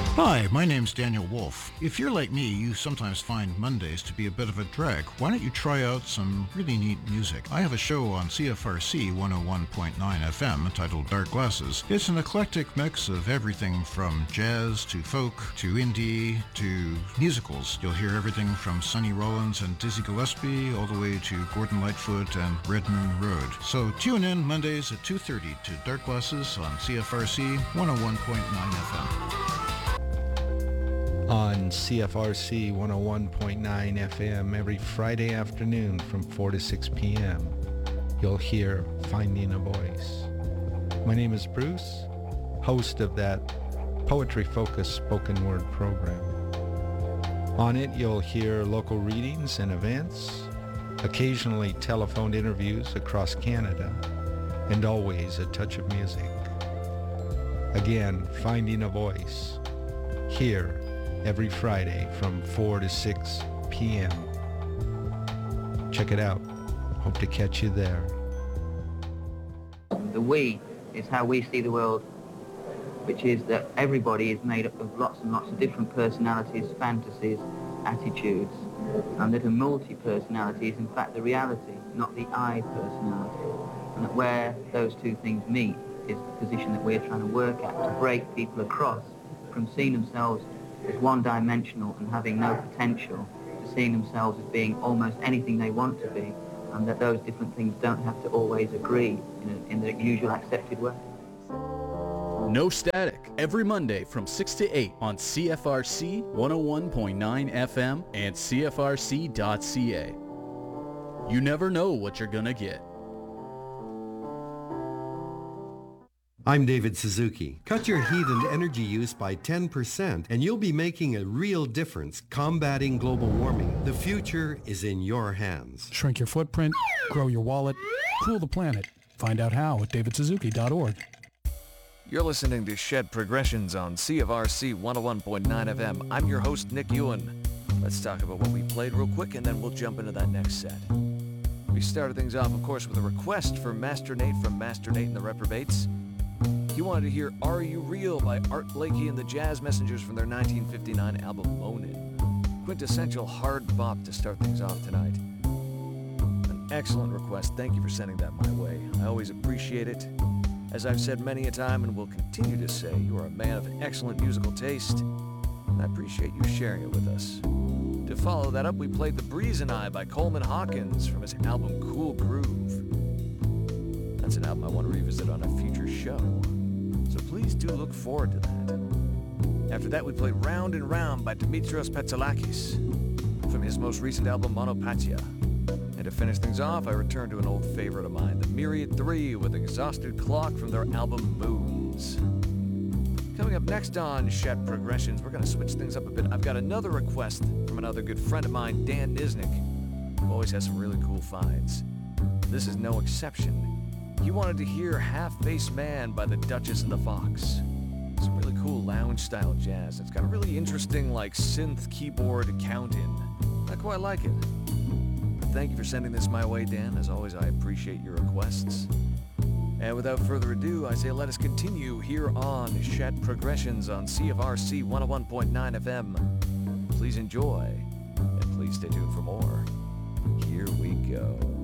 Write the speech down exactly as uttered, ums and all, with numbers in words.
Hi, my name's Daniel Wolf. If you're like me, you sometimes find Mondays to be a bit of a drag. Why don't you try out some really neat music? I have a show on C F R C one oh one point nine F M titled Dark Glasses. It's an eclectic mix of everything from jazz to folk to indie to musicals. You'll hear everything from Sonny Rollins and Dizzy Gillespie all the way to Gordon Lightfoot and Red Moon Road. So tune in Mondays at two thirty to Dark Glasses on C F R C one oh one point nine F M. On C F R C one oh one point nine F M every Friday afternoon from four to six p.m. You'll hear Finding a Voice. My name is Bruce, host of that poetry-focused spoken word program. On it, you'll hear local readings and events, occasionally telephoned interviews across Canada, and always a touch of music. Again, Finding a Voice, here every Friday from four to six p.m. Check it out. Hope to catch you there. The we is how we see the world, which is that everybody is made up of lots and lots of different personalities, fantasies, attitudes, and that a multi-personality is in fact the reality, not the I personality. And that where those two things meet is the position that we're trying to work at, to break people across from seeing themselves as one-dimensional and having no potential, to seeing themselves as being almost anything they want to be, and that those different things don't have to always agree in, a, in the usual accepted way. No Static, every Monday from six to eight on C F R C one oh one point nine F M and C F R C dot C A. You never know what you're gonna get. I'm David Suzuki. Cut your heat and energy use by ten percent and you'll be making a real difference combating global warming. The future is in your hands. Shrink your footprint, grow your wallet, cool the planet. Find out how at david suzuki dot org. You're listening to Shed Progressions on C F R C one oh one point nine F M. I'm your host, Nick Ewan. Let's talk about what we played real quick and then we'll jump into that next set. We started things off, of course, with a request for Master Nate from Master Nate and the Reprobates. He wanted to hear Are You Real by Art Blakey and the Jazz Messengers from their nineteen fifty-nine album Moanin'. Quintessential hard bop to start things off tonight. An excellent request. Thank you for sending that my way. I always appreciate it. As I've said many a time and will continue to say, you are a man of excellent musical taste, and I appreciate you sharing it with us. To follow that up, we played The Breeze and I by Coleman Hawkins from his album Cool Groove. That's an album I want to revisit on a future show, so please do look forward to that. After that, we played Round and Round by Dimitrios Patsalakis from his most recent album Monopatia. And to finish things off, I returned to an old favorite of mine, the Myriad three with Exhausted Clock from their album Moons. Coming up next on Shed Progressions, we're going to switch things up a bit. I've got another request from another good friend of mine, Dan Nisnik, who always has some really cool finds. This is no exception. He wanted to hear Half-Faced Man by the Duchess and the Fox. Some really cool lounge-style jazz. It's got a really interesting, like, synth keyboard count-in. I quite like it. But thank you for sending this my way, Dan. As always, I appreciate your requests. And without further ado, I say let us continue here on Shed Progressions on C F R C one oh one point nine F M. Please enjoy, and please stay tuned for more. Here we go.